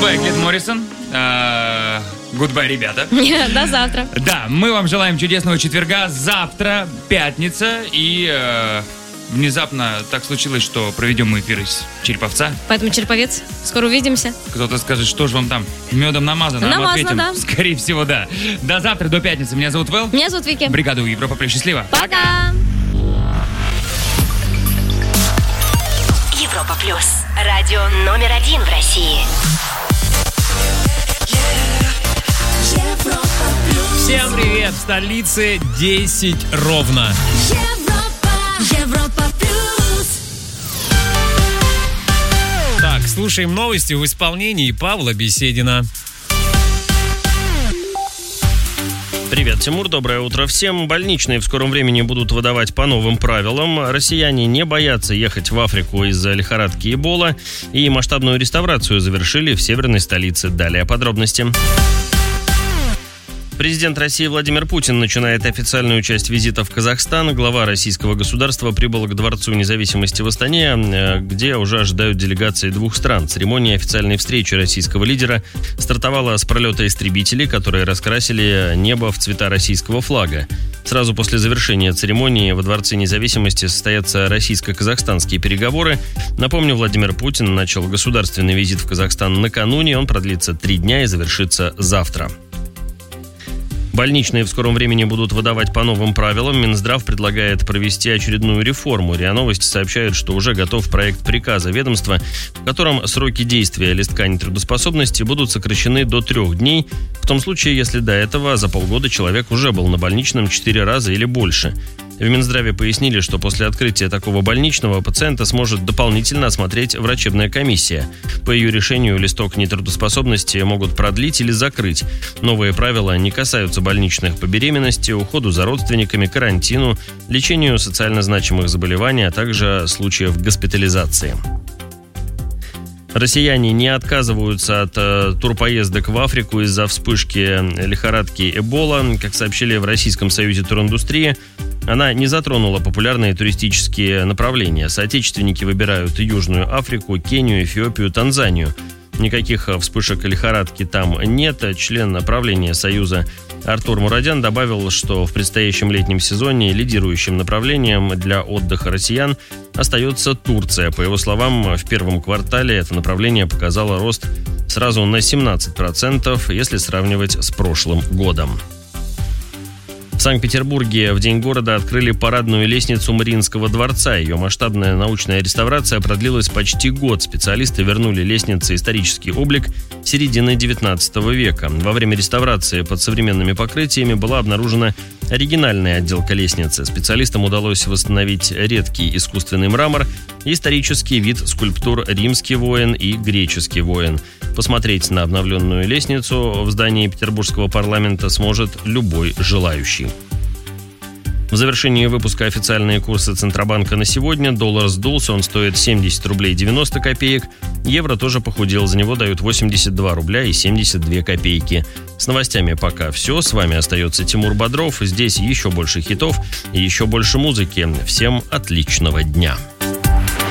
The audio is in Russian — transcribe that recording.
Goodbye, Глен Моррисон. Goodbye, ребята. До завтра. Да, мы вам желаем чудесного четверга. Завтра пятница. И внезапно так случилось, что проведем мы эфир из Череповца. Поэтому, Череповец, скоро увидимся. Кто-то скажет, что же вам там медом намазано. Намазано, да. Скорее всего, да. До завтра, до пятницы. Меня зовут Вэл. Меня зовут Вики. Бригаду Европа Плюс. Счастливо. Пока. Европа Плюс. Радио номер 1 в России. Всем привет! В столице 10 ровно. Европа Плюс. Так, слушаем новости в исполнении Павла Беседина. Привет, Тимур, доброе утро всем. Больничные в скором времени будут выдавать по новым правилам. Россияне не боятся ехать в Африку из-за лихорадки Эбола. И масштабную реставрацию завершили в северной столице. Далее подробности. Президент России Владимир Путин начинает официальную часть визита в Казахстан. Глава российского государства прибыл к Дворцу независимости в Астане, где уже ожидают делегации двух стран. Церемония официальной встречи российского лидера стартовала с пролета истребителей, которые раскрасили небо в цвета российского флага. Сразу после завершения церемонии во Дворце независимости состоятся российско-казахстанские переговоры. Напомню, Владимир Путин начал государственный визит в Казахстан накануне. Он продлится 3 дня и завершится завтра. Больничные в скором времени будут выдавать по новым правилам. Минздрав предлагает провести очередную реформу. РИА Новости сообщают, что уже готов проект приказа ведомства, в котором сроки действия листка нетрудоспособности будут сокращены до 3 дней, в том случае, если до этого за полгода человек уже был на больничном 4 раза или больше. В Минздраве пояснили, что после открытия такого больничного пациента сможет дополнительно осмотреть врачебная комиссия. По ее решению листок нетрудоспособности могут продлить или закрыть. Новые правила не касаются больничных по беременности, уходу за родственниками, карантину, лечению социально значимых заболеваний, а также случаев госпитализации. Россияне не отказываются от турпоездок в Африку из-за вспышки лихорадки Эбола. Как сообщили в Российском союзе туриндустрии, она не затронула популярные туристические направления. Соотечественники выбирают Южную Африку, Кению, Эфиопию, Танзанию. Никаких вспышек лихорадки там нет. Член правления Союза Артур Мурадян добавил, что в предстоящем летнем сезоне лидирующим направлением для отдыха россиян остается Турция. По его словам, в первом квартале это направление показало рост сразу на 17%, если сравнивать с прошлым годом. В Санкт-Петербурге в День города открыли парадную лестницу Мариинского дворца. Ее масштабная научная реставрация продлилась почти год. Специалисты вернули лестнице исторический облик середины 19 века. Во время реставрации под современными покрытиями была обнаружена оригинальная отделка лестницы. Специалистам удалось восстановить редкий искусственный мрамор и исторический вид скульптур «Римский воин» и «Греческий воин». Посмотреть на обновленную лестницу в здании Петербургского парламента сможет любой желающий. В завершении выпуска официальные курсы Центробанка на сегодня. Доллар сдулся, он стоит 70 рублей 90 копеек. Евро тоже похудел, за него дают 82 рубля и 72 копейки. С новостями пока все. С вами остается Тимур Бодров. Здесь еще больше хитов и еще больше музыки. Всем отличного дня.